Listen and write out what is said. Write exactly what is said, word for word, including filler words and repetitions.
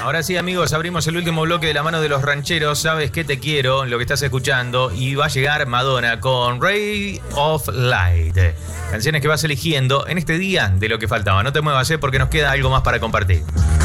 Ahora sí, amigos, abrimos el último bloque de la mano de los rancheros. Sabes que te quiero, lo que estás escuchando. Y va a llegar Madonna con Ray of Light. Canciones que vas eligiendo en este día de lo que faltaba. No te muevas, ¿eh? Porque nos queda algo más para compartir.